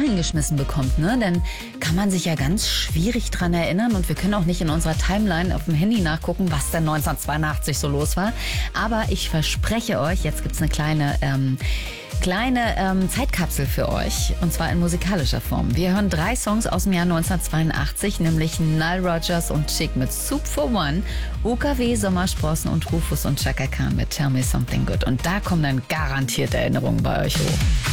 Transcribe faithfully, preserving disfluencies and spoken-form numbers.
hingeschmissen bekommt, ne? Dann kann man sich ja ganz schwierig dran erinnern und wir können auch nicht in unserer Timeline auf dem Handy nachgucken, was denn neunzehnhundertzweiundachtzig so los war. Aber ich verspreche euch, jetzt gibt's eine kleine... Ähm, Kleine ähm, Zeitkapsel für euch, und zwar in musikalischer Form. Wir hören drei Songs aus dem Jahr neunzehnhundertzweiundachtzig, nämlich Nile Rodgers und Chic mit Soup for One, U K W, Sommersprossen und Rufus und Chaka Khan mit Tell Me Something Good. Und da kommen dann garantiert Erinnerungen bei euch hoch.